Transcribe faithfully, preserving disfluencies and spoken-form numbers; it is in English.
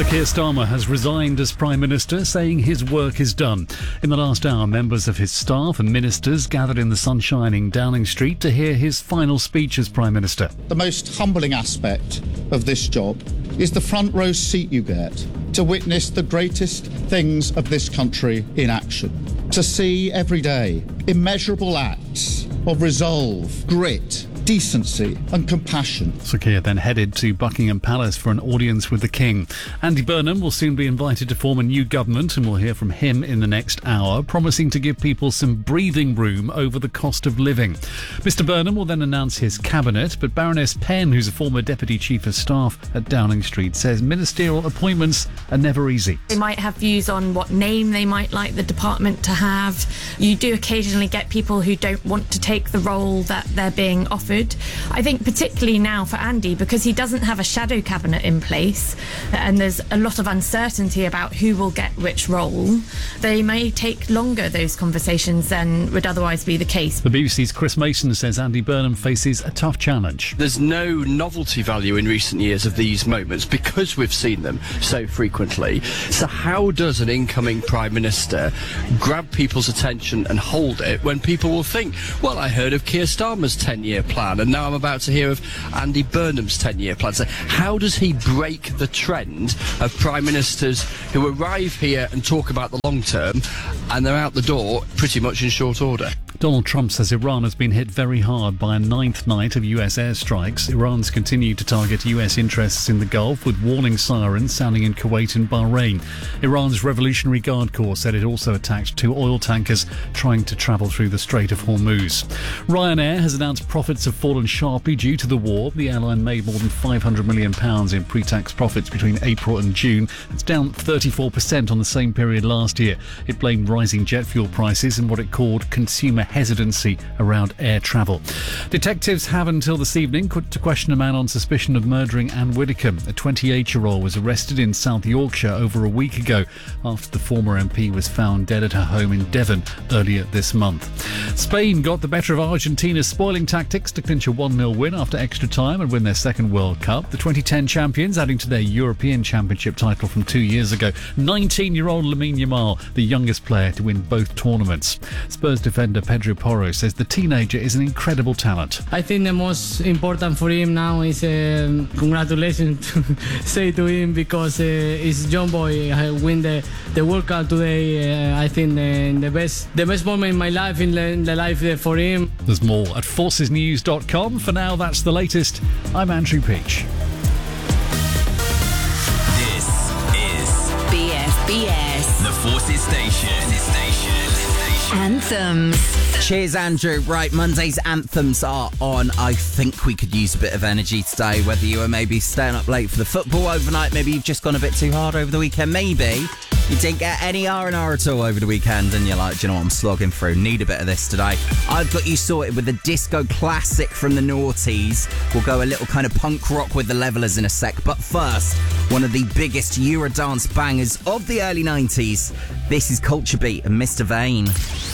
Sir Keir Starmer has resigned as Prime Minister, saying his work is done. In the last hour, members of his staff and ministers gathered in the sun-shining Downing Street to hear his final speech as Prime Minister. The most humbling aspect of this job is the front row seat you get to witness the greatest things of this country in action. To see every day immeasurable acts of resolve, grit, decency and compassion. Sir Keir then headed to Buckingham Palace for an audience with the King. Andy Burnham will soon be invited to form a new government, and we'll hear from him in the next hour, promising to give people some breathing room over the cost of living. Mister Burnham will then announce his cabinet, but Baroness Penn, who's a former Deputy Chief of Staff at Downing Street, says ministerial appointments are never easy. They might have views on what name they might like the department to have. You do occasionally get people who don't want to take the role that they're being offered. I think particularly now for Andy, because he doesn't have a shadow cabinet in place and there's a lot of uncertainty about who will get which role, they may take longer, those conversations, than would otherwise be the case. The B B C's Chris Mason says Andy Burnham faces a tough challenge. There's no novelty value in recent years of these moments because we've seen them so frequently. So how does an incoming Prime Minister grab people's attention and hold it when people will think, well, I heard of Keir Starmer's ten-year plan and now I'm about to hear of Andy Burnham's ten-year plan. So how does he break the trend of Prime Ministers who arrive here and talk about the long term and they're out the door pretty much in short order? Donald Trump says Iran has been hit very hard by a ninth night of U S airstrikes. Iran's continued to target U S interests in the Gulf, with warning sirens sounding in Kuwait and Bahrain. Iran's Revolutionary Guard Corps said it also attacked two oil tankers trying to travel through the Strait of Hormuz. Ryanair has announced profits have fallen sharply due to the war. The airline made more than five hundred million pounds in pre-tax profits between April and June. It's down thirty-four percent on the same period last year. It blamed rising jet fuel prices and what it called consumer hesitancy around air travel. Detectives have until this evening to question a man on suspicion of murdering Anne Widdecombe. A twenty-eight-year-old was arrested in South Yorkshire over a week ago after the former M P was found dead at her home in Devon earlier this month. Spain got the better of Argentina's spoiling tactics to clinch a one nil win after extra time and win their second World Cup. The twenty ten champions adding to their European Championship title from two years ago. nineteen-year-old Lamine Yamal, the youngest player to win both tournaments. Spurs defender Pedro Porro says the teenager is an incredible talent. I think the most important for him now is um, congratulations to say to him, because uh, it's young boy I win the, the World Cup today. Uh, I think the, the best the best moment in my life, in the, in the life uh, for him. There's more at forces news dot com. For now, that's the latest. I'm Andrew Peach. This is B F B S, the Forces Station. Station. Anthems. Cheers, Andrew. Right, Monday's anthems are on. I think we could use a bit of energy today, whether you were maybe staying up late for the football overnight, maybe you've just gone a bit too hard over the weekend, maybe you didn't get any R and R at all over the weekend and you're like, do you know what, I'm slogging through, need a bit of this today. I've got you sorted with a disco classic from the noughties. We'll go a little kind of punk rock with the Levellers in a sec, but first, one of the biggest Eurodance bangers of the early nineties. This is Culture Beat and Mister Vane.